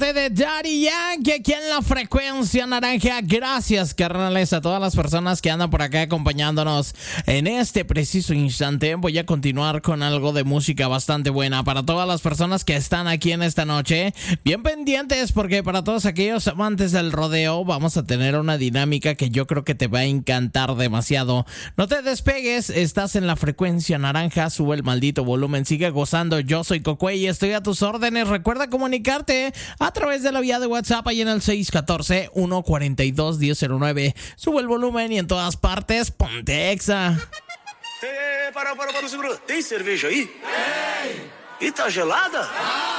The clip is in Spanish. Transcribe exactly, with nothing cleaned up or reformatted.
De Daddy Yankee aquí en la frecuencia naranja. Gracias, carnales, a todas las personas que andan por acá acompañándonos en este preciso instante. Voy a continuar con algo de música bastante buena para todas las personas que están aquí en esta noche. Bien pendientes, porque para todos aquellos amantes del rodeo vamos a tener una dinámica que yo creo que te va a encantar demasiado. No te despegues, estás en la frecuencia naranja. Sube el maldito volumen, sigue gozando. Yo soy Cocuey y estoy a tus órdenes. Recuerda comunicarte a través de la vía de WhatsApp ahí en el seis uno cuatro, uno cuatro dos, uno cero cero nueve. Sube el volumen y en todas partes ponte Exa. Eh, para, para, para, segura. Tem cerveja aí? Tem! E tá gelada?